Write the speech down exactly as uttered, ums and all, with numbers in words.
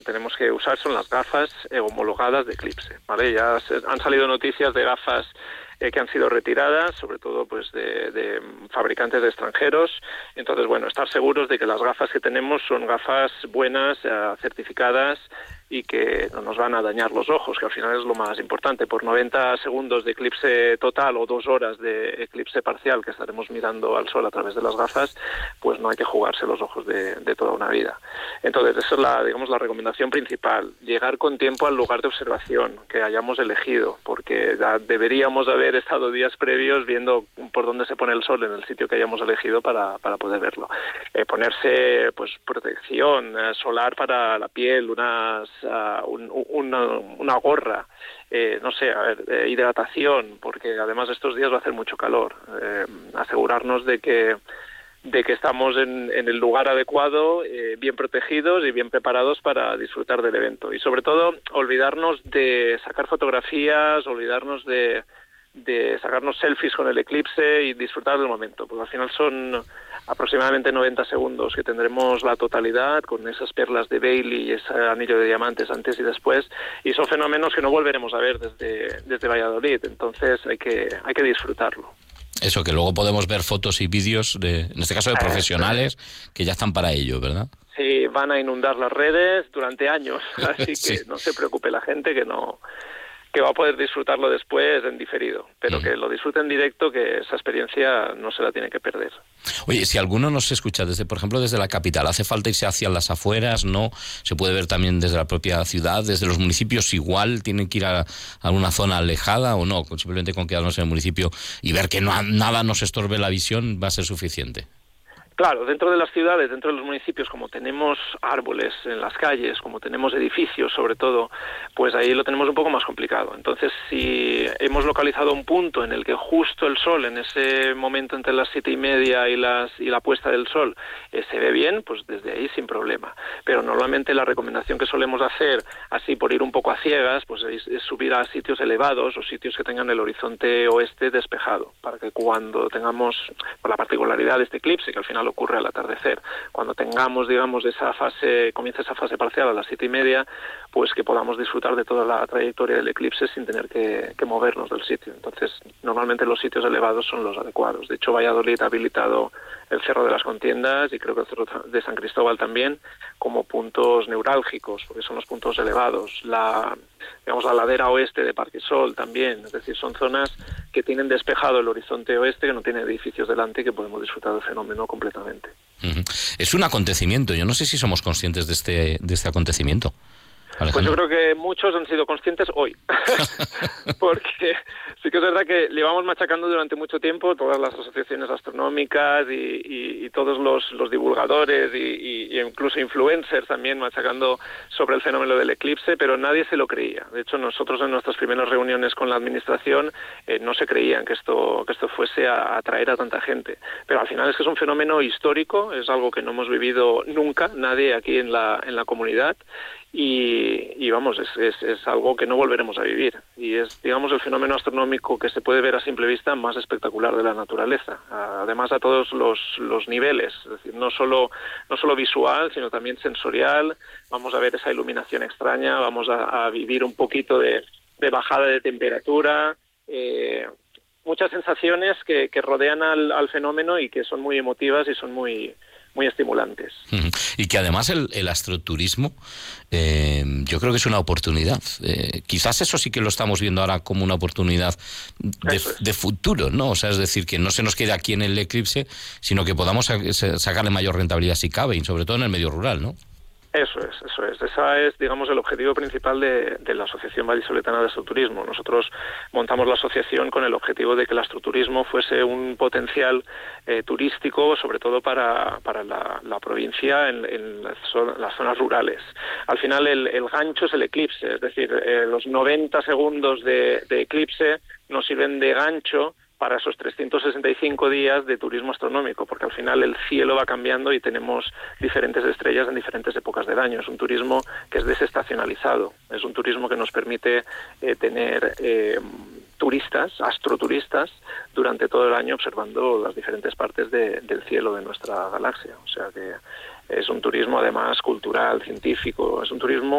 tenemos que usar son las gafas eh, homologadas de eclipse, ¿vale? Ya se, han salido noticias de gafas eh, que han sido retiradas, sobre todo pues de, de fabricantes de extranjeros. Entonces, bueno, estar seguros de que las gafas que tenemos son gafas buenas, eh, certificadas, y que no nos van a dañar los ojos, que al final es lo más importante. Por noventa segundos de eclipse total o dos horas de eclipse parcial que estaremos mirando al sol a través de las gafas, pues no hay que jugarse los ojos de, de toda una vida. Entonces, esa es la, digamos, la recomendación principal. Llegar con tiempo al lugar de observación que hayamos elegido, porque ya deberíamos haber estado días previos viendo por dónde se pone el sol en el sitio que hayamos elegido para, para poder verlo. Eh, ponerse pues protección eh, solar para la piel, unas Uh, un, una, una gorra, eh, no sé, a ver, eh, hidratación, porque además estos días va a hacer mucho calor. Eh, asegurarnos de que de que estamos en, en el lugar adecuado, eh, bien protegidos y bien preparados para disfrutar del evento. Y sobre todo, olvidarnos de sacar fotografías, olvidarnos de de sacarnos selfies con el eclipse y disfrutar del momento, porque al final son aproximadamente noventa segundos que tendremos la totalidad con esas perlas de Bailey y ese anillo de diamantes antes y después, y son fenómenos que no volveremos a ver desde, desde Valladolid. Entonces hay que, hay que disfrutarlo. Eso, que luego podemos ver fotos y vídeos, de, en este caso de profesionales, que ya están para ello, ¿verdad? Sí, van a inundar las redes durante años, así que sí. No se preocupe la gente, que no... que va a poder disfrutarlo después en diferido, pero uh-huh. que lo disfrute en directo, que esa experiencia no se la tiene que perder. Oye, si alguno nos escucha desde, por ejemplo, desde la capital, ¿hace falta irse hacia las afueras? ¿No? ¿Se puede ver también desde la propia ciudad? ¿Desde los municipios igual? ¿Tienen que ir a alguna zona alejada o no? Simplemente con quedarnos en el municipio y ver que no, nada nos estorbe la visión va a ser suficiente. Claro, dentro de las ciudades, dentro de los municipios, como tenemos árboles en las calles, como tenemos edificios sobre todo, pues ahí lo tenemos un poco más complicado. Entonces, si hemos localizado un punto en el que justo el sol, en ese momento entre las siete y media y, las, y la puesta del sol, eh, se ve bien, pues desde ahí sin problema. Pero normalmente la recomendación que solemos hacer, así por ir un poco a ciegas, pues es, es subir a sitios elevados o sitios que tengan el horizonte oeste despejado, para que cuando tengamos, por la particularidad de este eclipse, que al final ocurre al atardecer, cuando tengamos, digamos, esa fase, comienza esa fase parcial a las siete y media, pues que podamos disfrutar de toda la trayectoria del eclipse sin tener que, que movernos del sitio. Entonces, normalmente los sitios elevados son los adecuados. De hecho, Valladolid ha habilitado el Cerro de las Contiendas y creo que el Cerro de San Cristóbal también como puntos neurálgicos, porque son los puntos elevados. La, digamos, la ladera oeste de Parquesol también, es decir, son zonas que tienen despejado el horizonte oeste, que no tiene edificios delante y que podemos disfrutar del fenómeno completamente. Uh-huh. Es un acontecimiento, yo no sé si somos conscientes de este, de este acontecimiento. Alejandro. Pues yo creo que muchos han sido conscientes hoy, porque sí que es verdad que llevamos machacando durante mucho tiempo todas las asociaciones astronómicas y, y, y todos los, los divulgadores y, y incluso influencers también machacando sobre el fenómeno del eclipse, pero nadie se lo creía. De hecho, nosotros en nuestras primeras reuniones con la administración eh, no se creían que esto, que esto fuese a atraer a tanta gente. Pero al final es que es un fenómeno histórico, es algo que no hemos vivido nunca, nadie aquí en la, en la comunidad. Y, y vamos, es, es, es algo que no volveremos a vivir. Y es, digamos, el fenómeno astronómico que se puede ver a simple vista más espectacular de la naturaleza. Además, a todos los, los niveles, es decir, no solo, no solo visual, sino también sensorial. Vamos a ver esa iluminación extraña, vamos a, a vivir un poquito de, de bajada de temperatura, eh, muchas sensaciones que, que rodean al, al fenómeno y que son muy emotivas y son muy... muy estimulantes. Y que además el, el astroturismo eh, yo creo que es una oportunidad. Eh, quizás eso sí que lo estamos viendo ahora como una oportunidad de, es. de futuro, ¿no? O sea, es decir, que no se nos quede aquí en el eclipse, sino que podamos sacarle mayor rentabilidad si cabe, y sobre todo en el medio rural, ¿no? Eso es, eso es. Ese es, digamos, el objetivo principal de, de la Asociación Vallisoletana de Astroturismo. Nosotros montamos la asociación con el objetivo de que el astroturismo fuese un potencial eh, turístico, sobre todo para, para la, la provincia en, en las, zonas, las zonas rurales. Al final el, el gancho es el eclipse, es decir, eh, los noventa segundos de, de eclipse nos sirven de gancho para esos trescientos sesenta y cinco días de turismo astronómico, porque al final el cielo va cambiando y tenemos diferentes estrellas en diferentes épocas del año. Es un turismo que es desestacionalizado, es un turismo que nos permite eh, tener eh, turistas, astroturistas, durante todo el año observando las diferentes partes de, del cielo de nuestra galaxia. O sea que es un turismo además cultural, científico, es un turismo